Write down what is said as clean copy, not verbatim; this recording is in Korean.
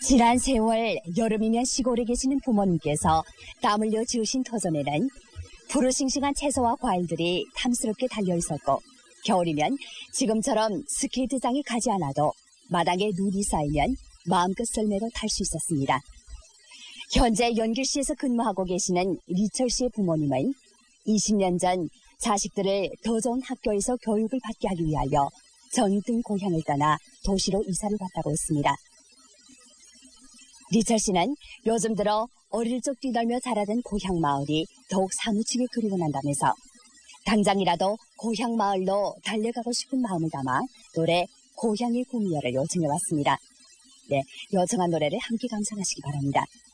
지난 세월 여름이면 시골에 계시는 부모님께서 땀 흘려 지으신 터전에는 푸르싱싱한 채소와 과일들이 탐스럽게 달려있었고, 겨울이면 지금처럼 스케이트장에 가지 않아도 마당에 눈이 쌓이면 마음껏 썰매로 탈 수 있었습니다. 현재 연길시에서 근무하고 계시는 리철 씨의 부모님은 20년 전 자식들을 더 좋은 학교에서 교육을 받게 하기 위하여 정든 고향을 떠나 도시로 이사를 갔다고 했습니다. 리철 씨는 요즘 들어 어릴 적 뛰놀며 자라던 고향 마을이 더욱 사무치게 그리워 난다면서 당장이라도 고향 마을로 달려가고 싶은 마음을 담아 노래 고향의 꿈이여를 요청해 왔습니다. 네, 요청한 노래를 함께 감상하시기 바랍니다.